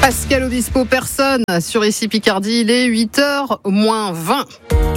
Pascal Obispo, personne sur Ici Picardie, il est 8h moins 20.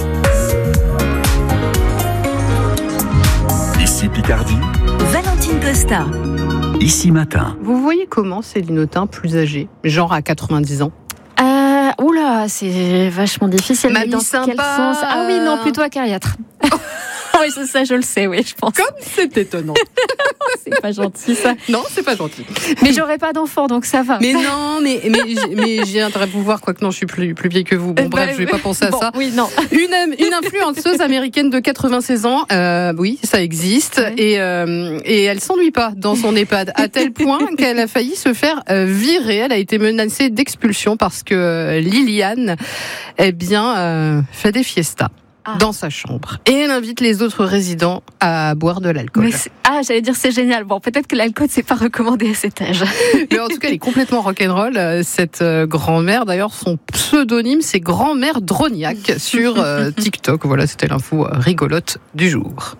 Ici Picardie, Valentine Costa. Ici Matin. Vous voyez comment Céline Autain, plus âgée, genre à 90 ans? Oula, c'est vachement difficile. Mamie mais dans sympa. quel sens? Ah oui, non, plutôt acariâtre. Oui, ça, je le sais, oui, je pense. Comme c'est étonnant. C'est pas gentil, ça. Non, c'est pas gentil. Mais j'aurais pas d'enfant, donc ça va. Mais non, mais j'ai intérêt à vous voir, quoique non, je suis plus vieille que vous. Bon, bref, je vais pas penser à ça. Oui, non. Une influenceuse américaine de 96 ans, oui, ça existe, Ouais. et elle s'ennuie pas dans son EHPAD, à tel point qu'elle a failli se faire virer. Elle a été menacée d'expulsion parce que Liliane, fait des fiestas dans sa chambre. Et elle invite les autres résidents à boire de l'alcool. J'allais dire c'est génial. Bon, peut-être que l'alcool, c'est pas recommandé à cet âge. Mais en tout cas, elle est complètement rock'n'roll, cette grand-mère. D'ailleurs, son pseudonyme, c'est Grand-mère Drognac sur TikTok. Voilà, c'était l'info rigolote du jour.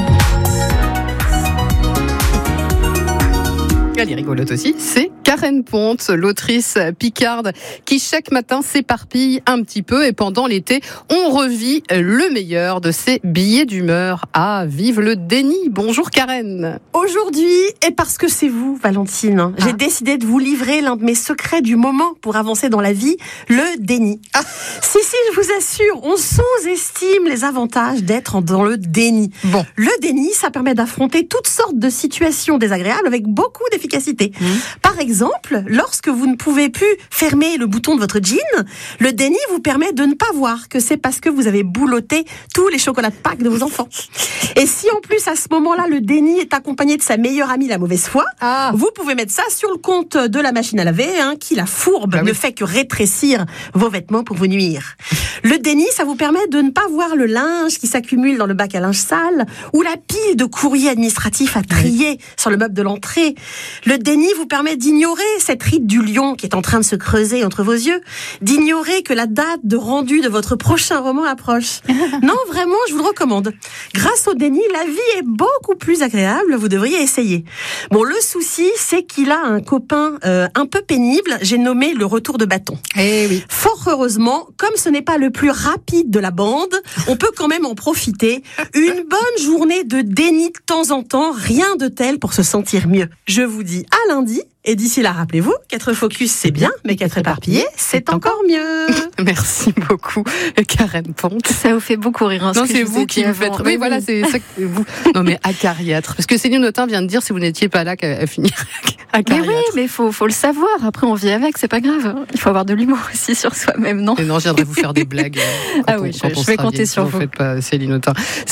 Elle est rigolote aussi, c'est Karen Ponte, l'autrice picarde qui chaque matin s'éparpille un petit peu et pendant l'été, on revit le meilleur de ses billets d'humeur. Ah, vive le déni. Bonjour Karen. Aujourd'hui, et parce que c'est vous, Valentine, j'ai décidé de vous livrer l'un de mes secrets du moment pour avancer dans la vie, le déni. Si, je vous assure, on sous-estime les avantages d'être dans le déni. Bon. Le déni, ça permet d'affronter toutes sortes de situations désagréables avec beaucoup d'efficacité. Par exemple, lorsque vous ne pouvez plus fermer le bouton de votre jean, le déni vous permet de ne pas voir que c'est parce que vous avez boulotté tous les chocolats de Pâques de vos enfants. Et si en plus à ce moment-là, le déni est accompagné de sa meilleure amie, la mauvaise foi, vous pouvez mettre ça sur le compte de la machine à laver, qui, la fourbe, ne fait que rétrécir vos vêtements pour vous nuire. Le déni, ça vous permet de ne pas voir le linge qui s'accumule dans le bac à linge sale ou la pile de courriers administratifs à trier sur le meuble de l'entrée. Le déni vous permet d'ignorer cette ride du lion qui est en train de se creuser entre vos yeux, d'ignorer que la date de rendu de votre prochain roman approche. Non, vraiment, je vous le recommande. Grâce au déni, la vie est beaucoup plus agréable, vous devriez essayer. Bon, le souci, c'est qu'il a un copain un peu pénible, j'ai nommé le retour de bâton. Eh oui. Fort heureusement, comme ce n'est pas le plus rapide de la bande, on peut quand même en profiter. Une bonne journée de déni de temps en temps, rien de tel pour se sentir mieux. Je vous dis à lundi, et d'ici là, rappelez-vous, qu'être focus c'est bien, mais qu'être éparpillé, c'est encore mieux. Merci beaucoup, Karen Ponte. Ça vous fait beaucoup rire. Non, c'est vous qui me faites. Oui, voilà, c'est ça que vous. Non, mais acariâtre. Parce que Céline Autain vient de dire, si vous n'étiez pas là, qu'à finir acariâtre. Mais oui, mais faut le savoir. Après, on vit avec, c'est pas grave. Il faut avoir de l'humour aussi sur soi-même, non? Et non, je viendrai vous faire des blagues. Je vais compter sur vous. Ne faites pas, Céline Autain.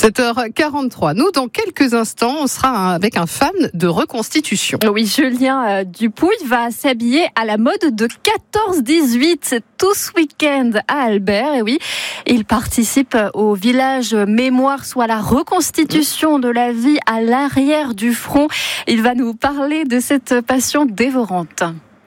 7h43. Nous, dans quelques instants, on sera avec un fan de reconstitution. Oui, Julien Dupuy va s'habiller à la mode de 14-18. C'est tout ce week-end à Albert. Et oui, il participe au village mémoire, soit la reconstitution de la vie à l'arrière du front. Il va nous parler de cette passion dévorante.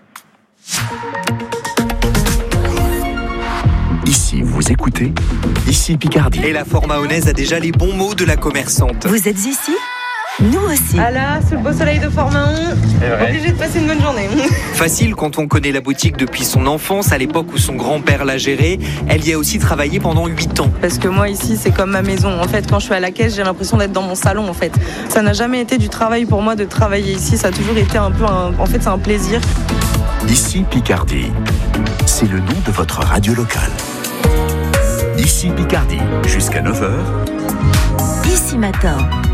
Ici, vous écoutez Ici Picardie. Et la Fort-Mahonaise a déjà les bons mots de la commerçante. Vous êtes ici ? Nous aussi. Ah là, sous le beau soleil de Fort-Mahon, obligé de passer une bonne journée. Facile quand on connaît la boutique depuis son enfance, à l'époque où son grand-père l'a gérée. Elle y a aussi travaillé pendant 8 ans. Parce que moi ici, c'est comme ma maison. En fait, quand je suis à la caisse, j'ai l'impression d'être dans mon salon. En fait, ça n'a jamais été du travail pour moi de travailler ici. Ça a toujours été un peu, c'est un plaisir. Ici Picardie. C'est le nom de votre radio locale. Ici Picardie, jusqu'à 9h. Ici Matin.